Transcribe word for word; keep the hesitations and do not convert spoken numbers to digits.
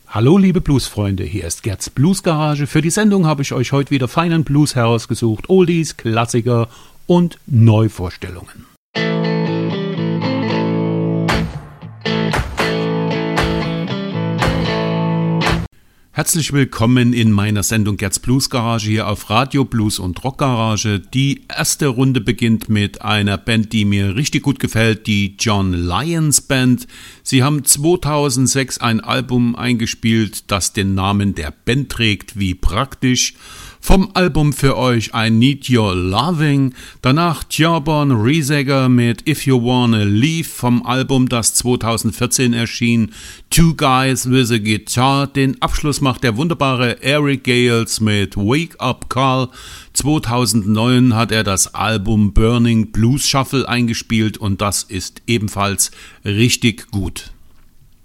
Hallo liebe Bluesfreunde, hier ist Gerds Bluesgarage. Für die Sendung habe ich euch heute wieder feinen Blues herausgesucht, Oldies, Klassiker und Neuvorstellungen. Herzlich willkommen in meiner Sendung Gerds Bluesgarage hier auf Radio Blues und Rock Garage. Die erste Runde beginnt mit einer Band, die mir richtig gut gefällt, die John Lyons Band. Sie haben zweitausendsechs ein Album eingespielt, das den Namen der Band trägt, wie praktisch. Vom Album für euch I Need Your Loving, danach Tjorborn Rieseger mit If You Wanna Leave vom Album, das zweitausendvierzehn erschien, Two Guys with a Guitar, den Abschluss macht der wunderbare Eric Gales mit Wake Up Call. zweitausendneun hat er das Album Burning Blues Shuffle eingespielt und das ist ebenfalls richtig gut.